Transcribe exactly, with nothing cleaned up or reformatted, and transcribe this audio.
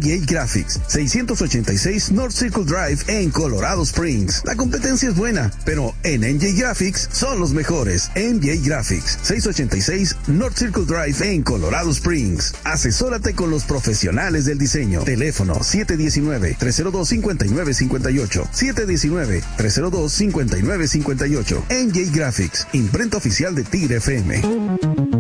J Graphics, seiscientos ochenta y seis North Circle Drive en Colorado Springs. La competencia es buena, pero en M J Graphics son los mejores. M J Graphics, seiscientos ochenta y seis North Circle Drive en Colorado Springs. Asesórate con los profesionales del diseño. Teléfono siete uno nueve, tres cero dos, cinco nueve cinco ocho, siete uno nueve, tres cero dos, cinco nueve cinco ocho. M J Graphics, imprenta oficial de Tigre F M.